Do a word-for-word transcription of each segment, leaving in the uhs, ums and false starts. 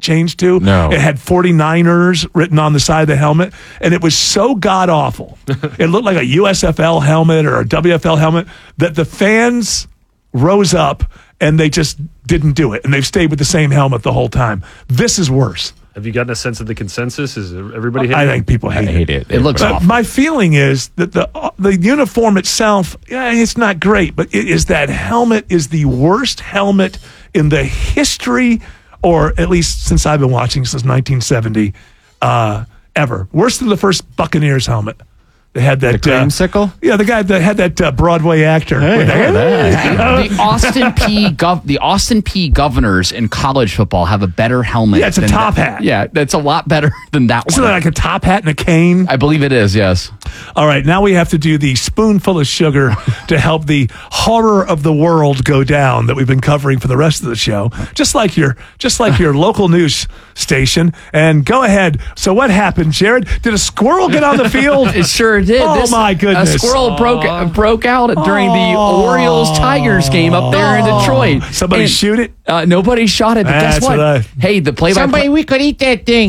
changed to. No. It had forty-niners written on the side of the helmet, and it was so god-awful. It looked like a U S F L helmet or a W F L helmet that the fans rose up and they just didn't do it, and they've stayed with the same helmet the whole time. This is worse. Have you gotten a sense of the consensus? Is everybody hating I it? think people hate, I hate it. It looks But awful. my feeling is that the the uniform itself, yeah, it's not great, but it is that helmet is the worst helmet in the history, or at least since I've been watching since nineteen seventy, uh, ever. Worse than the first Buccaneers helmet. They had that The creamsicle? Uh, yeah, the guy that had that uh, Broadway actor. Hey, With hey, that- the Austin P. Gov- the Austin P. Governors in college football have a better helmet. Yeah, it's a than top that. hat. Yeah, that's a lot better than that Isn't one. it like a top hat and a cane? I believe it is. Yes. All right, now we have to do the spoonful of sugar to help the horror of the world go down that we've been covering for the rest of the show. Just like your, just like your local news station. And go ahead. So what happened, Jared? Did a squirrel get on the field? It sure did. Oh, This- my goodness. A squirrel broke broke out during the Oh. Orioles Tigers game up there in Detroit. Somebody And, shoot it? Uh, nobody shot it. But That's guess what? what I- hey, the play by play. we could eat that thing.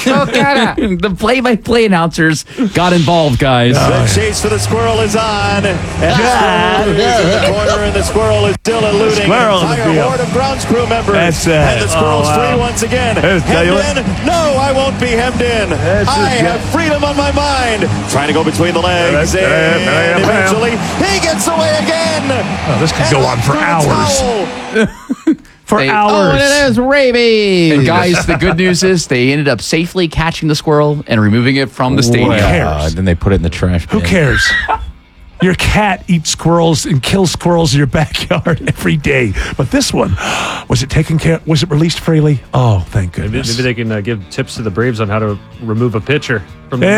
The play by play announcers got involved, guys. The chase for the squirrel is on. And the squirrel is in the corner, and the squirrel is still eluding Squirrel an in the entire field. horde of grounds crew members. That's sad. And the squirrel's Oh, wow. free once again. I'll tell you Hemmed in? No, I won't be hemmed in. That's I just- have freedom on my mind. Trying to go between the legs. That's- And eventually, he gets away again. Oh, this could And go on for a hours. towel. For Hey, hours. Oh, and it is rabies. And guys, the good news is they ended up safely catching the squirrel and removing it from the stadium. Who cares? Uh, then they put it in the trash bin. Who cares? Your cat eats squirrels and kills squirrels in your backyard every day. But this one, was it taken care? Was it released freely? Oh, thank Maybe, goodness. maybe they can uh, give tips to the Braves on how to remove a pitcher from the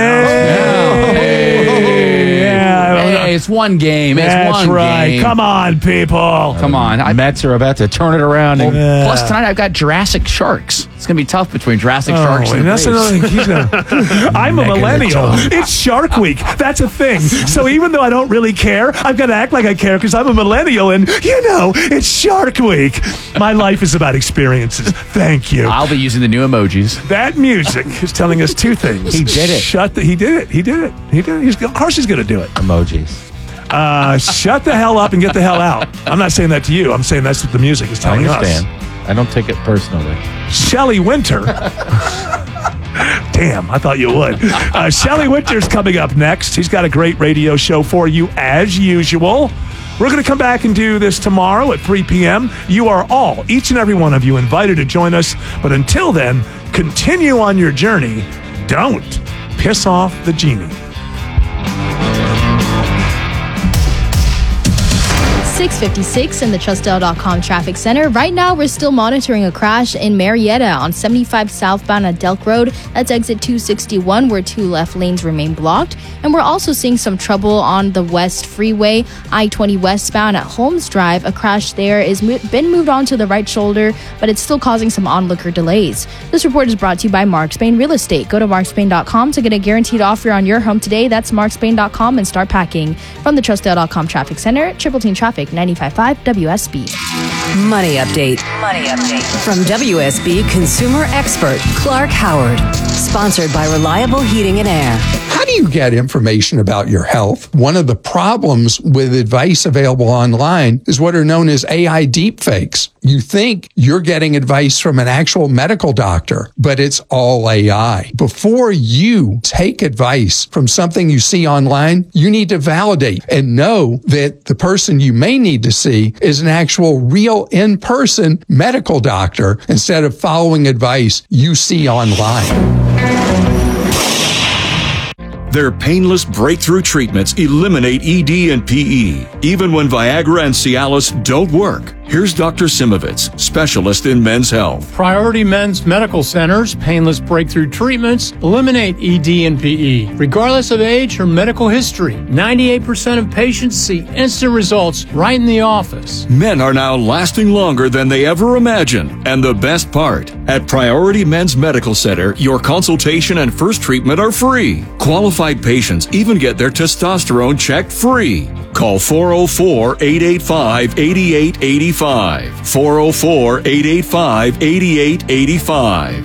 Hey, yeah, I don't know. Hey, it's one game. It's That's one right. game. Come on, people. Come on. I, Mets are about to turn it around. And, Yeah. Plus, tonight I've got Jurassic Sharks. It's going to be tough between Jurassic Sharks Oh, and and the that's Braves. another thing. He's gonna, I'm a millennial. It's Shark Week. That's a thing. So even though I don't really care, I've got to act like I care because I'm a millennial, and you know, it's Shark Week. My life is about experiences. Thank you. I'll be using the new emojis. That music is telling us two things. He did it. Shut the. He did it. He did it. He did it. He's, of course, he's going to do it. emojis. Uh, shut the hell up and get the hell out. I'm not saying that to you. I'm saying that's what the music is I telling understand. us. I don't take it personally. Shelley Winter. Damn, I thought you would. Uh, Shelley Winter's coming up next. He's got a great radio show for you as usual. We're going to come back and do this tomorrow at three p.m. You are all, each and every one of you, invited to join us. But until then, continue on your journey. Don't piss off the genie. six fifty-six in the Trustdale dot com traffic center. Right now, we're still monitoring a crash in Marietta on seventy-five southbound at Delk Road. That's exit two sixty-one, where two left lanes remain blocked. And we're also seeing some trouble on the West Freeway, I twenty westbound at Holmes Drive. A crash there is mo- been moved on to the right shoulder, but it's still causing some onlooker delays. This report is brought to you by Mark Spain Real Estate. Go to mark spain dot com to get a guaranteed offer on your home today. That's mark spain dot com and start packing. From the Trustdale dot com traffic center, Triple Team Traffic, ninety-five point five W S B. Money update. Money update from W S B consumer expert Clark Howard. Sponsored by Reliable Heating and Air. How do you get information about your health? One of the problems with advice available online is what are known as A I deepfakes. You think you're getting advice from an actual medical doctor, but it's all A I. Before you take advice from something you see online, you need to validate and know that the person you may need to see is an actual real in-person medical doctor instead of following advice you see online. Their painless breakthrough treatments eliminate E D and P E, even when Viagra and Cialis don't work. Here's Doctor Simovitz, specialist in men's health. Priority Men's Medical Center's painless breakthrough treatments eliminate E D and P E, regardless of age or medical history. ninety-eight percent of patients see instant results right in the office. Men are now lasting longer than they ever imagined. And the best part, at Priority Men's Medical Center, your consultation and first treatment are free. Qualified patients even get their testosterone checked free. Call four oh four, eight eight five, eight eight eight five. four oh four, eight eight five, eight eight eight five.